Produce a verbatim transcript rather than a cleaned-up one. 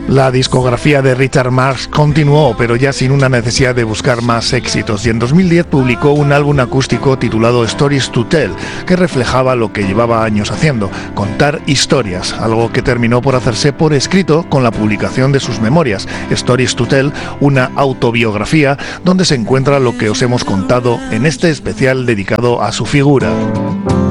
La discografía de Richard Marx continuó, pero ya sin una necesidad de buscar más éxitos, y en dos mil diez publicó un álbum acústico titulado Stories to Tell, que reflejaba lo que llevaba años haciendo, contar historias, algo que terminó por hacerse por escrito con la publicación de sus memorias, Stories to Tell, una autobiografía donde se encuentra lo que os hemos contado en este especial dedicado a su figura.